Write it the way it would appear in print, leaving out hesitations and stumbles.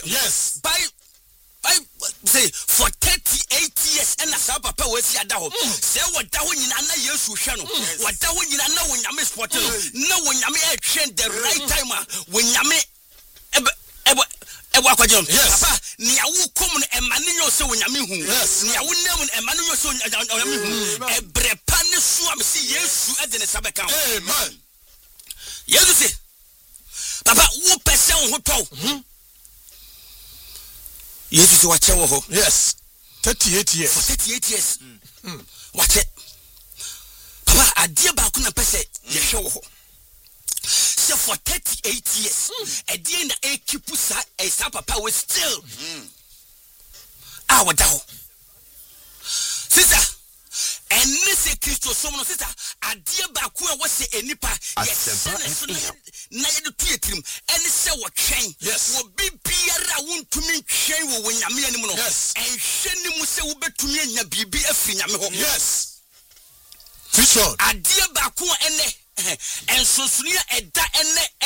Yes. By say for 38 years and as our papa was here daho. Say what daho in anna yesu hwe no. What daho in anna when yame sport no. No when yame train the right time when yame yes. Papa, ni awu komun emani nyo se wonyame hu. Yes. Ni awu nem emani nyo se wonyame hu. Ebrepa ne so am se Yesu ade ne sabeka. Amen. Yesu se Papa, wo pese wo ho to. Yesu se wache wo ho. Yes. 38 years. For 38 years. Wache. Papa, adie ba ko na pese ye hwe wo ho. So for 38 years, at the end of Kipusa, a papa was still our down. Sister, and Mr. Christo, someone sister, a dear Bakua was a nipa, yes, neither to him, and so what train, yes, will be Pierre won't to me train when Yamino, yes, and Shenny Musa will be to me and Yabi a Finyamo, yes. Fish on, a dear Bakua and so soon a da and